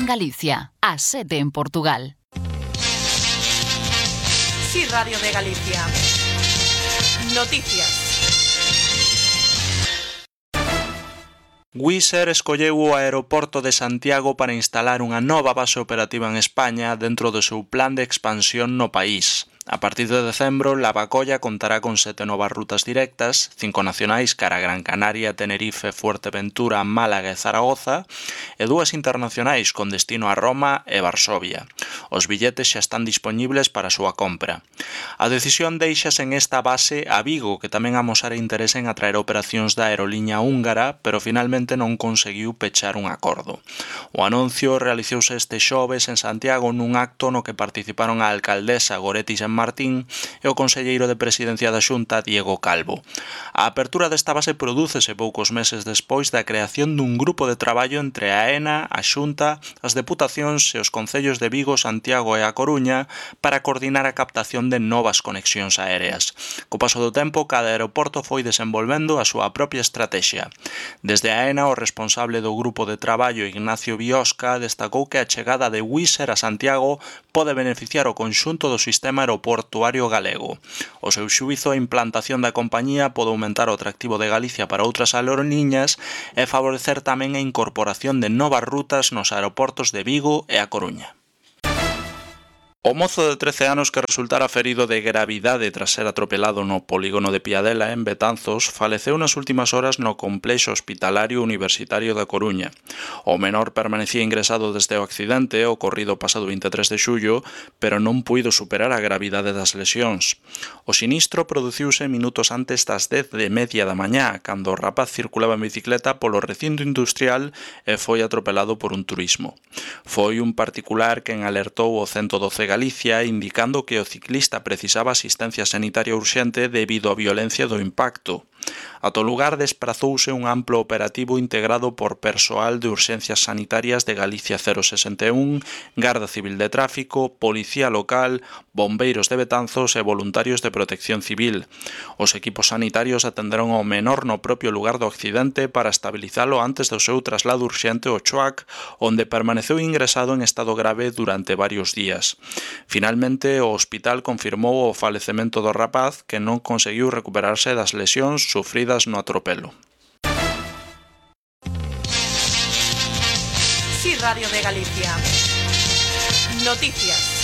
en Galicia, a 7 en Portugal. Sí, Radio de Galicia. Noticias. Wizz Air escolleu o aeroporto de Santiago para instalar unha nova base operativa en España dentro do seu plan de expansión no país. A partir de decembro, Lavacolla contará con 7 novas rutas directas, 5 nacionais cara a Gran Canaria, Tenerife, Fuerteventura, Málaga e Zaragoza, e 2 internacionais con destino a Roma e Varsovia. Os billetes xa están dispoñibles para a súa compra. A decisión deixase en esta base a Vigo, que tamén amosara interese en atraer operacións da aeroliña húngara, pero finalmente non conseguiu pechar un acordo. O anuncio realizouse este xoves en Santiago nun acto no que participaron a alcaldesa Goretti San Martín e o conselleiro de Presidencia da Xunta, Diego Calvo. A apertura desta base prodúcese poucos meses despois da creación dun grupo de traballo entre a AENA, a Xunta, as deputacións e os concellos de Vigo, Santiago e A Coruña para coordinar a captación de novas conexións aéreas. Co paso do tempo, cada aeroporto foi desenvolvendo a súa propia estrategia. Desde a AENA, o responsable do grupo de traballo, Ignacio Biosca, destacou que a chegada de Wizz Air a Santiago pode beneficiar o conxunto do sistema aeroportuario galego. O seu xuízo, a implantación da compañía pode aumentar o atractivo de Galicia para outras aeroliñas e favorecer tamén a incorporación de novas rutas nos aeroportos de Vigo e A Coruña. O mozo de 13 anos que resultara ferido de gravidade tras ser atropelado no polígono de Piadela, en Betanzos, faleceu nas últimas horas no complexo hospitalario universitario da Coruña. O menor permanecía ingresado desde o accidente ocorrido pasado 23 de xullo, pero non puido superar a gravidade das lesións. O sinistro produciuse minutos antes das 10:30 da mañá, cando o rapaz circulaba en bicicleta polo recinto industrial e foi atropelado por un turismo. Foi un particular quen alertou o 112 Galicia, indicando que o ciclista precisaba asistencia sanitaria urxente debido á violencia do impacto. Ata o lugar desprazouse un amplo operativo integrado por persoal de urxencias sanitarias de Galicia 061, Garda Civil de Tráfico, Policía Local, Bombeiros de Betanzos e voluntarios de Protección Civil. Os equipos sanitarios atenderon ao menor no propio lugar do accidente para estabilizalo antes do seu traslado urxente ao CHOAC, onde permaneceu ingresado en estado grave durante varios días. Finalmente, o hospital confirmou o falecemento do rapaz, que non conseguiu recuperarse das lesións sufridas no atropelo. Sí, Radio de Galicia. Noticias.